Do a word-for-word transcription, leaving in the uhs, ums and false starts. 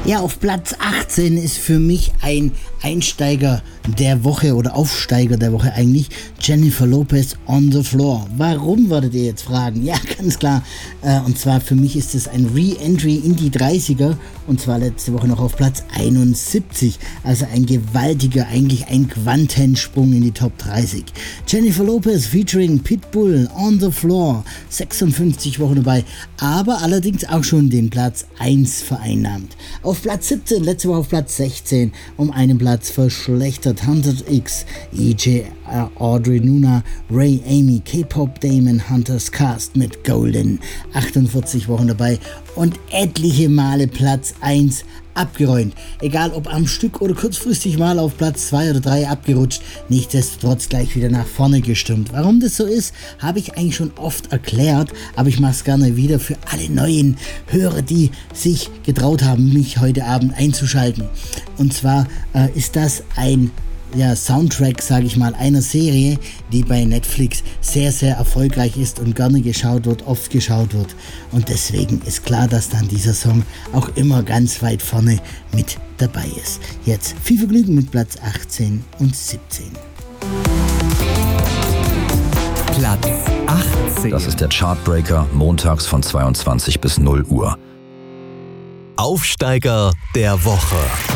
Ja, auf Platz achtzehn ist für mich ein Einsteiger der Woche oder Aufsteiger der Woche eigentlich, Jennifer Lopez, On the Floor. Warum, würdet ihr jetzt fragen? Ja, ganz klar. Äh, und zwar für mich ist es ein Re-Entry in die dreißiger und zwar letzte Woche noch auf Platz einundsiebzig. Also ein gewaltiger, eigentlich ein Quantensprung in die Top dreißig. Jennifer Lopez featuring Pitbull, On the Floor, sechsundfünfzig Wochen dabei, aber allerdings auch schon den Platz eins vereinnahmt. Auf Platz siebzehn, letzte Woche auf Platz sechzehn, um einen Platz verschlechtert. Hunter X, E J, Audrey Nuna, Ray Amy, K-Pop Damon, Hunters Cast mit Golden, achtundvierzig Wochen dabei und etliche Male Platz eins abgeräumt. Egal ob am Stück oder kurzfristig mal auf Platz zwei oder drei abgerutscht, nichtsdestotrotz gleich wieder nach vorne gestürmt. Warum das so ist, habe ich eigentlich schon oft erklärt, aber ich mache es gerne wieder für alle neuen Hörer, die sich getraut haben, mich heute Abend einzuschalten. Und zwar äh, ist das ein ja, Soundtrack, sage ich mal, einer Serie, die bei Netflix sehr, sehr erfolgreich ist und gerne geschaut wird, oft geschaut wird. Und deswegen ist klar, dass dann dieser Song auch immer ganz weit vorne mit dabei ist. Jetzt viel Vergnügen mit Platz achtzehn und siebzehn. Platz achtzehn. Das ist der Chartbreaker, montags von zweiundzwanzig bis null Uhr. Aufsteiger der Woche.